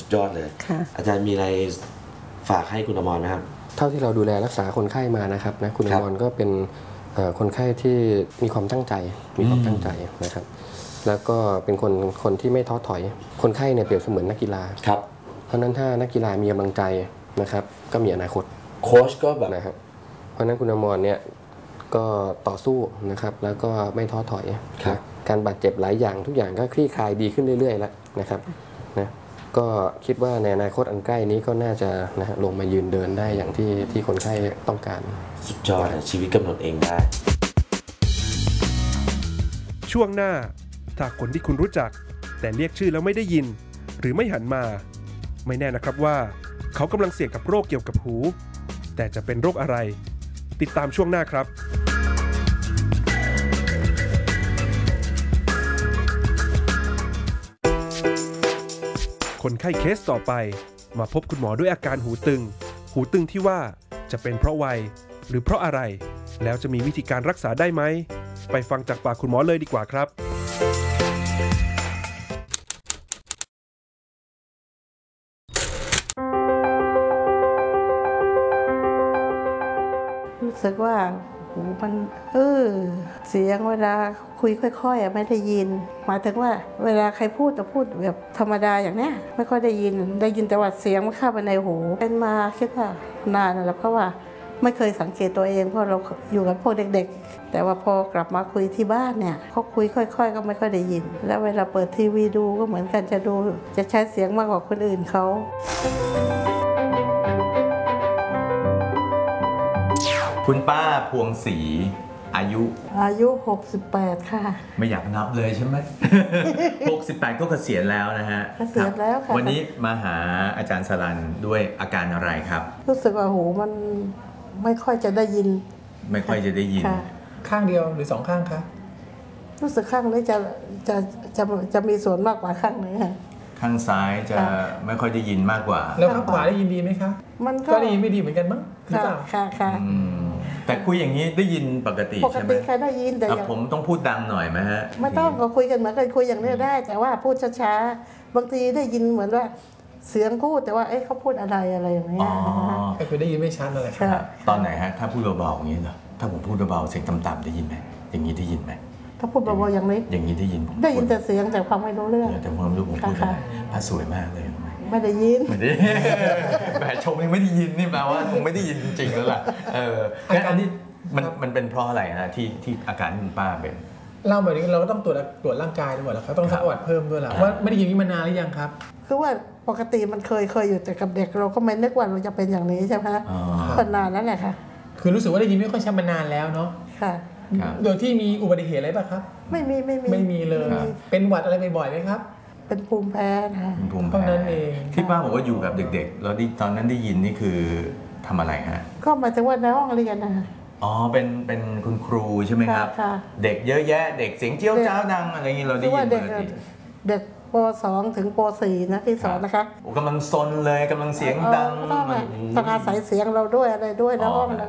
ดยอดเลยอาจารย์มีอะไรฝากให้คุณอมรนะครับเท่าที่เราดูแลรักษาคนไข้มานะครับนะคุณอมรก็เป็นคนไข้ที่มีความตั้งใจนะครับแล้วก็เป็นคนที่ไม่ท้อถอยคนไข้เนี่ยเปรียบเสมือนนักกีฬาครับเพราะนั้นถ้านักกีฬามีกำลังใจนะครับก็มีอนาคตโค้ชก็แบบนะครับเพราะนั้นคุณอมรเนี่ยก็ต่อสู้นะครับแล้วก็ไม่ท้อถอยนะการบาดเจ็บหลายอย่างทุกอย่างก็คลี่คลายดีขึ้นเรื่อยๆแล้วนะครับนะก็คิดว่าในอนาคตอันใกล้นี้ก็น่าจะนะลงมายืนเดินได้อย่างที่คนไข้ต้องการสุดยอดชีวิตกำหนดเองได้ช่วงหน้าถ้าคนที่คุณรู้จักแต่เรียกชื่อแล้วไม่ได้ยินหรือไม่หันมาไม่แน่นะครับว่าเขากำลังเสี่ยงกับโรคเกี่ยวกับหูแต่จะเป็นโรคอะไรติดตามช่วงหน้าครับคนไข้เคสต่อไปมาพบคุณหมอด้วยอาการหูตึงที่ว่าจะเป็นเพราะวัยหรือเพราะอะไรแล้วจะมีวิธีการรักษาได้ไหมไปฟังจากปากคุณหมอเลยดีกว่าครับรู้สึกว่าหูมันเสียงเวลาคุยค่อยๆไม่ได้ยินหมายถึงว่าเวลาใครพูดจะพูดแบบธรรมดาอย่างเนี้ยไม่ค่อยได้ยินแต่ว่าเสียงมันเข้าไปในหูเป็นมาคิดว่านานแล้วเพราะว่าไม่เคยสังเกตตัวเองเพราะเราอยู่กับพวกเด็กๆแต่ว่าพอกลับมาคุยที่บ้านเนี่ยเขาคุยค่อยๆก็ไม่ค่อยได้ยินแล้วเวลาเปิดทีวีดูก็เหมือนกันจะใช้เสียงมากกว่าคนอื่นเขาคุณป้าพวงศรีอายุ 68ค่ะไม่อยากนับเลยใช่ไหม 68 ก็เกษียณแล้วนะฮะเกษียณแล้วค่ะวันนี้มาหาอาจารย์สรัญด้วยอาการอะไรครับรู้สึกว่าหูมันไม่ค่อยจะได้ยินข้างเดียวหรือ2ข้างคะรู้สึกข้างนี้จะมีส่วนมากกว่าข้างนี้ค่ะข้างซ้ายจะไม่ค่อยได้ยินมากกว่าแล้วข้างขวาได้ยินดีไหมคะมันก็ได้ยินไม่ดีเหมือนกันมั้งค่ะแต่คุยอย่างนี้ได้ยินปกติใช่ไหมใครได้ยินแต่ผมต้องพูดดังหน่อยไหมฮะไม่ต้องก็คุยกันเหมือนกันคุยอย่างนี้ได้แต่ว่าพูดช้าๆบางทีได้ยินเหมือนว่าเสียงพูดแต่ว่าเขาพูดอะไรอย่างนี้ก็คือได้ยินไม่ชัดเลยครับตอนไหนฮะถ้าพูดเบาๆอย่างนี้เหรอถ้าผมพูดเบาๆเสียงต่ำๆได้ยินไหมอย่างนี้ได้ยินไหมถ้าพูดเบาๆอย่างนี้ได้ยินแต่เสียงแต่ความไม่รู้เรื่องแต่ความรู้ผมพูดอะไรพระสวยมากเลยไม่ได้ยินแหมชมยังไม่ได้ยินนี่แปลว่าผมไม่ได้ยินจริงๆแล้วล่ะอาการนี้มันเป็นเพราะอะไรฮะที่อาการที่คุณป้าเป็นเล่าแบบนี้เราก็ต้องตรวจร่างกายด้วยแล้วเขาต้องสักประวัติเพิ่มด้วยล่ะว่าไม่ได้ยินนี้มานานหรือยังครับคือว่าปกติมันเคยอยู่แต่กับเด็กเราก็ไม่นึกว่าเราจะเป็นอย่างนี้ใช่ไหมเป็นนานแล้วแหละค่ะคือรู้สึกว่าได้ยินไม่ค่อยชัดมานานแล้วเนาะค่ะโดยที่มีอุบัติเหตุอะไรป่ะครับไม่มีเลยเป็นหวัดอะไรบ่อยๆไหมครับเป็นภูมิแพ้นะเท่านั้นเองที่ป้าบอกว่าอยู่กับเด็กๆแล้วตอนนั้นได้ยินนี่คือทำอะไรฮะก็หมายถึงว่าในห้องเรียนนะคะเป็นคุณครูใช่ไหมครับเด็กเยอะแยะเด็กเสียงเจี้ยวจ้าวดังอะไรอย่างนี้เราได้ยินเด็กป.2 ถึงป.4 นะที่สอนนะคะกำลังซนเลยกำลังเสียงดังต้องอาศัยเสียงเราด้วยอะไรด้วยแล้วห้องละ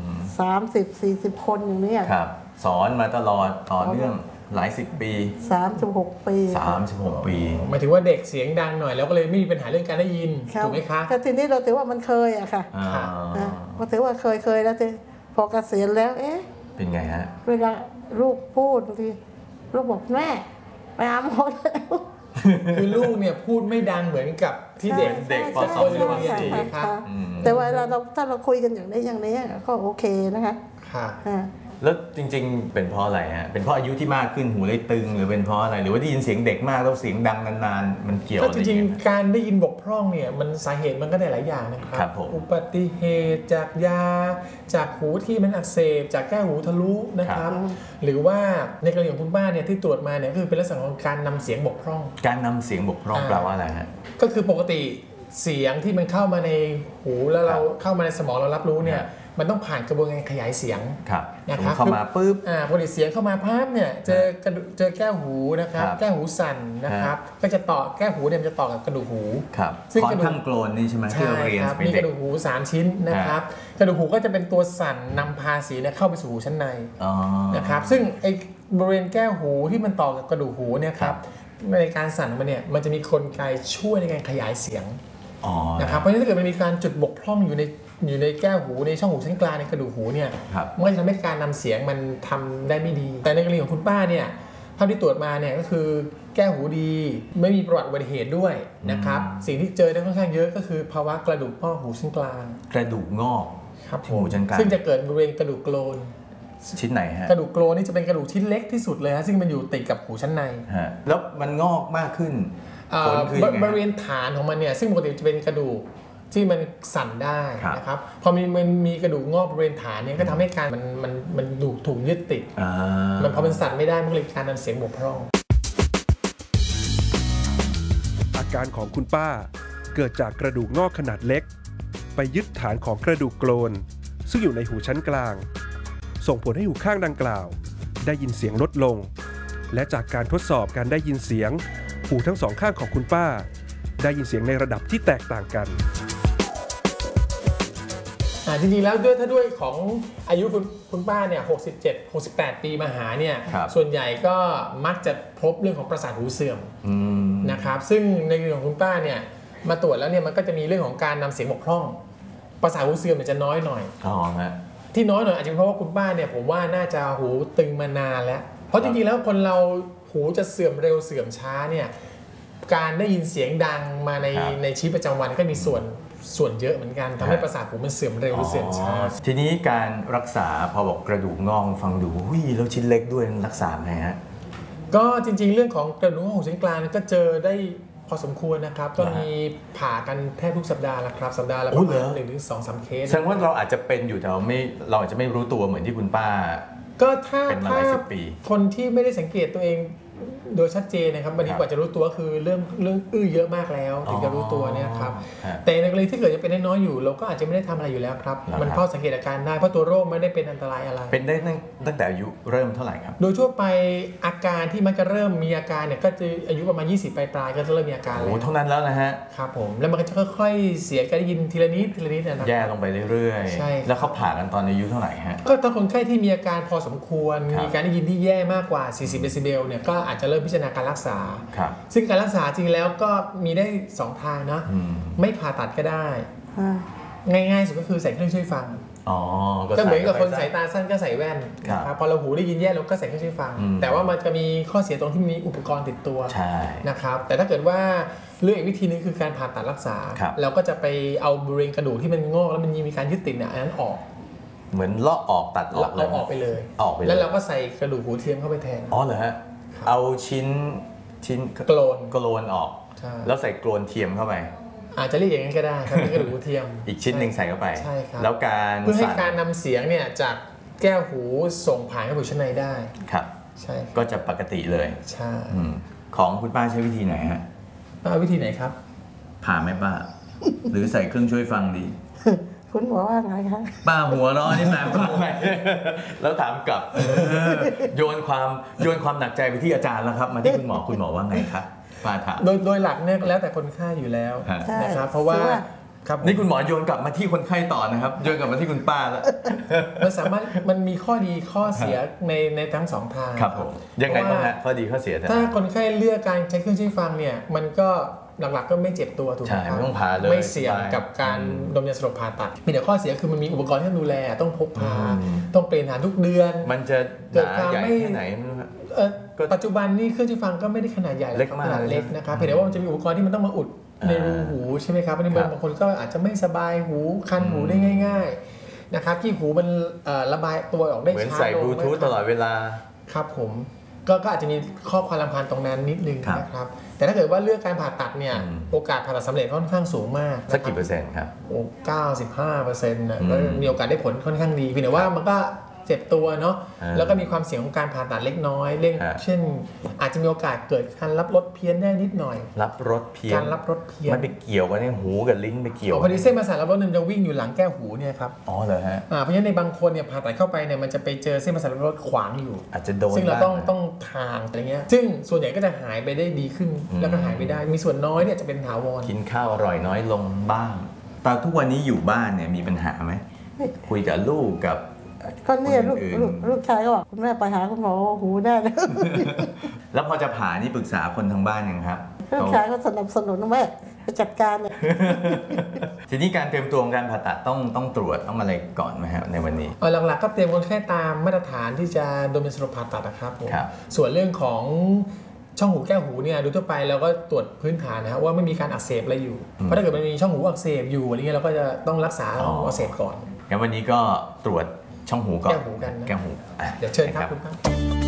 30-40 คนอย่างนี้ครับสอนมาตลอดต่อเนื่องหลายสิบปี 36 ปีหมายถึงว่าเด็กเสียงดังหน่อยแล้วก็เลยไม่มีปัญหาเรื่องการได้ยินถูกไหมคะแต่ทีนี้เราถือว่ามันเคยอะค่ะเราถือว่าเคยแล้วพอเกษียณแล้วเป็นไงฮะเวลาลูกพูดบางทีลูกบอกแม่ไปหาหมอแล้วคือลูกเนี่ยพูดไม่ดังเหมือนกับที่เด็กป.2 โรงเรียนค่ะแต่ว่าถ้าเราคุยกันอย่างนี้ก็โอเคนะคะค่ะแล้วจริงๆเป็นเพราะอะไรฮะเป็นเพราะอายุที่มากขึ้นหูเลยตึงหรือเป็นเพราะอะไรหรือว่าได้ยินเสียงเด็กมากแล้วเสียงดังนานๆมันเกี่ยวก็จริงๆการได้ยินบกพร่องเนี่ยมันสาเหตุมันก็ได้หลายอย่างนะครับอุบัติเหตุจากยาจากหูที่มันอักเสบจากแก้วหูทะลุนะครับหรือว่าในกรณีของคุณป้าเนี่ยที่ตรวจมาเนี่ยคือเป็นลักษณะของการนำเสียงบกพร่องการนำเสียงบกพร่องแปลว่าอะไรฮะก็คือปกติเสียงที่มันเข้ามาในหูแล้วเราเข้ามาในสมองเรารับรู้เนี่ยมันต้องผ่านกระบวนการขยายเสียงนะครับเข้ามาปุ๊บพอเสียงเข้ามาภาพเนี่ยเจอแก้วหูนะครับแก้วหูสั่นนะครับก็จะต่อแก้วหูเนี่ยมันจะต่อกับกระดูกหูซึ่งกระดูกโกลนนี่ใช่ไหมที่เราเรียนมีกระดูกหู3ชิ้นนะครับกระดูกหูก็จะเป็นตัวสั่นนำพาเสียงเข้าไปสู่หูชั้นในนะครับซึ่งไอ้บริเวณแก้วหูที่มันต่อกับกระดูกหูเนี่ยครับในการสั่นมันเนี่ยมันจะมีกลไกช่วยในการขยายเสียงอ๋อนะครับเพราะฉะนั้นถ้าเกิดมันมีการจุดบกพร่องอยู่ในแก้วหูในช่องหูชั้นกลางในกระดูกหูเนี่ยครับมันก็จะทำให้การนำเสียงมันทำได้ไม่ดี แต่ในกรณีของคุณป้าเนี่ยภาพที่ตรวจมาเนี่ยก็คือแก้วหูดีไม่มีประวัติอุบัติเหตุด้วยนะครับสิ่งที่เจอได้ค่อนข้างเยอะก็คือภาวะกระดูกงอกหูชั้นกลางกระดูกงอกครับที่หูชั้นกลางซึ่งจะเกิดบริเวณกระดูกโกลนชิ้นไหนฮะกระดูกโกลนนี่จะเป็นกระดูกชิ้นเล็กที่สุดเลยฮะซึ่งมันอยู่ติดกับหูชั้นในฮะแล้วมันงอกมากขึ้นผลคือยังไงบริเวณฐานของมันเนี่ยซึ่งปกติจะเป็นกระดูกที่มันสั่นได้นะครับพอมันมีกระดูกงอกบริเวณฐานเนี่ยก็ทำให้การมันถูกยึดติดมันพอมันสั่นไม่ได้มันเลยการนำเสียงบกพร่องอาการของคุณป้าเกิดจากกระดูกงอกขนาดเล็กไปยึดฐานของกระดูกโกลนซึ่งอยู่ในหูชั้นกลางส่งผลให้หูข้างดังกล่าวได้ยินเสียงลดลงและจากการทดสอบการได้ยินเสียงหูทั้งสองข้างของคุณป้าได้ยินเสียงในระดับที่แตกต่างกันจริงๆแล้วถ้าด้วยของอายุคุณป้าเนี่ย68 ปีมาหาเนี่ยส่วนใหญ่ก็มักจะพบเรื่องของประสาทหูเสื่อมนะครับซึ่งในเรื่องของคุณป้าเนี่ยมาตรวจแล้วเนี่ยมันก็จะมีเรื่องของการนำเสียงบกพร่องประสาทหูเสื่อมจะน้อยหน่อยที่น้อยหน่อยอาจจะเพราะว่าคุณป้าเนี่ยผมว่าน่าจะหูตึงมานานแล้วเพราะจริงๆแล้วคนเราหูจะเสื่อมเร็วเสื่อมช้าเนี่ยการได้ยินเสียงดังมาในชีวิตประจำวันก็มีส่วนเยอะเหมือนกันทำให้ประสาทหูมันเสื่อมเร็วหรือเสื่อมช้าทีนี้การรักษาพอบอกกระดูกงอกฟังดูแล้วชิ้นเล็กด้วยรักษาไงฮะก็จริงๆเรื่องของกระดูกงอกหูชั้นกลางก็เจอได้พอสมควรนะครับก็มีผ่ากันแทบทุกสัปดาห์ละครับสัปดาห์ละประมาณ1-2-3 เคสแสดงว่าเราอาจจะเป็นอยู่แต่เราอาจจะไม่รู้ตัวเหมือนที่คุณป้าก็ถ้าคนที่ไม่ได้สังเกตตัวเองโดยชัดเจนนะครับบางทีกว่าจะรู้ตัวคือเรื่องอื้อเยอะมากแล้วถึงจะรู้ตัวเนี่ยครับแต่ในกรณีที่เกิดจะเป็นน้อยอยู่เราก็อาจจะไม่ได้ทำอะไรอยู่แล้วครับมันเฝ้าสังเกตอาการได้เพราะตัวโรคไม่ได้เป็นอันตรายอะไรเป็นได้ตั้งแต่อายุเริ่มเท่าไหร่ครับโดยทั่วไปอาการที่มันจะเริ่มมีอาการเนี่ยก็จะอายุประมาณ20ปลายก็จะเริ่มมีอาการแล้วเท่านั้นแล้วนะฮะครับผมแล้วมันก็จะค่อยๆเสียการได้ยินทีละนิดนะครับแย่ลงไปเรื่อยๆใช่แล้วเขาผ่ากันตอนอายุเท่าไหร่ฮะก็ถ้าคนไข้ที่มีอาการพอสมควรมีการได้ยินที่แย่มากกว่า40 เดซิเบลเนี่ยก็อาจจะเริ่มพิจารณาการรักษาซึ่งการรักษาจริงแล้วก็มีได้2ทางนะไม่ผ่าตัดก็ได้ง่ายๆสุดก็คือใส่เครื่องช่วยฟังก็เหมือนกับคนสายตาสั้นก็ใส่แว่นนะครับพอเราหูได้ยินแย่เราก็ใส่เครื่องช่วยฟังแต่ว่ามันจะมีข้อเสียตรงที่มีอุปกรณ์ติดตัวนะครับแต่ถ้าเกิดว่าเรื่องอีกวิธีนึงคือการผ่าตัดรักษาเราก็จะไปเอาบริเวณกระดูกที่มันงอกแล้วมันมีการยึดติดเนี่ยอันนั้นออกเหมือนเลาะออกตัดออกเราออกไปเลยแล้วเราก็ใส่กระดูกหูเทียมเข้าไปแทนเหรอฮะเอาชิ้นโกลนออกแล้วใส่โกลนเทียมเข้าไปอาจจะเรียกอย่างนั้นก็ได้ครับเป็นกระดูกหูเทียมอีกชิ้นหนึ่งใส่เข้าไปใช่ครับแล้วการเพื่อให้การนำเสียงเนี่ยจากแก้วหูส่งผ่านเข้าไปชั้นในได้ครับใช่ก็จะปกติเลยใช่ของคุณป้าใช้วิธีไหนฮะวิธีไหนครับผ่าไหมป้าหรือใส่เครื่องช่วยฟังดีคุณหมอว่าไงคะป้าหัวร้อนนี่แหมแล้วถามกลับโยนความหนักใจไปที่อาจารย์แล้วครับมาที่คุณหมอว่าไงครับป้าถามโดยหลักเนี่ยแล้วแต่คนไข้อยู่แล้วนะครับเพราะว่านี่คุณหมอโยนกลับมาที่คนไข้ต่อนะครับโยนกลับมาที่คุณป้าแล้วมันมีข้อดีข้อเสียในทั้งสองทางครับผมยังไงบ้างฮะข้อดีข้อเสียถ้าคนไข้เลือกการใช้เครื่องช่วยฟังเนี่ยมันก็หลักๆก็ไม่เจ็บตัวถูกไหมครับไม่เสี่ยงกับการดมยาสลบผ่าตัดมีแต่ข้อเสียคือมันมีอุปกรณ์ที่ต้องดูแลต้องพกพาต้องเปลี่ยนฐานทุกเดือนมันจะเกิดความไม่แค่ไหนปัจจุบันนี้เครื่องช่วยฟังก็ไม่ได้ขนาดใหญ่ขนาดเล็กนะครับเพียงแต่ว่ามันจะมีอุปกรณ์ที่มันต้องมาอุดในรูหูใช่ไหมครับบางคนก็อาจจะไม่สบายหูคันหูได้ง่ายๆนะครับที่หูมันระบายตัวออกได้ช้าลงเหมือนใส่บลูทูธตลอดเวลาครับผมก็อาจจะมีข้อความรำคาญตรงนั้นนิดนึงนะครับแต่ถ้าเกิดว่าเลือกการผ่าตัดเนี่ยโอกาสผ่าตัดสำเร็จค่อนข้างสูงมากสักกี่เปอร์เซ็นต์ครับ 95%นะก็มีโอกาสได้ผลค่อนข้างดีเพียงแต่ว่ามันก็เจ็บตัวเนาะแล้วก็มีความเสี่ยงของการผ่าตัดเล็กน้อยเช่นอาจจะมีโอกาสเกิดการรับรสเพี้ยนได้นิดหน่อยรับรสเพี้ยนการรับรสเพี้ยนมันไปเกี่ยวกันในหูกับลิ้นไปเกี่ยวพอดีเส้นประสาทรับรสมันจะวิ่งอยู่หลังแก้วหูเนี่ยครับเหรอฮะเพราะฉะนั้นในบางคนเนี่ยผ่าตัดเข้าไปเนี่ยมันจะไปเจอเส้นประสาทรับรสขวางอยู่อาจจะโดนซึ่งเราต้องทางอะไรเงี้ยซึ่งส่วนใหญ่ก็จะหายไปได้ดีขึ้นแล้วก็หายไปได้มีส่วนน้อยเนี่ยจะเป็นถาวรกินข้าวอร่อยน้อยลงบ้างแต่ทุกวันนี้อยู่บ้านเนี่ยมีปัญหาไหมคุยกับลูกกับก็เนี่ยคนอื่นลูกชายก็บอกคุณแม่ไปหาคุณหมอหูได้แล้วแล้วพอจะผ่านี่ปรึกษาคนทางบ้านยังครับลูกชายก็สนับสนุนแม่ไปจัดการเนี่ยทีนี้การเตรียมตัวของการผ่าตัดต้องตรวจต้องอะไรก่อนไหมครับในวันนี้หลักๆก็เตรียมคนไข้ตามมาตรฐานที่จะโดนเป็นสรุปผ่าตัดนะครับผมครับส่วนเรื่องของช่องหูแก้วหูเนี่ยโดยทั่วไปเราก็ตรวจพื้นฐานนะครับว่าไม่มีการอักเสบอะไรอยู่เพราะถ้าเกิดมันมีช่องหูอักเสบอยู่อะไรเงี้ยเราก็จะต้องรักษาช่องหูอักเสบก่อนงั้นวันนี้ก็ตรวจช่องหูก่อนแก้วหูกันนะแก้วหูเดี๋ยวเชิญครับคุณป้า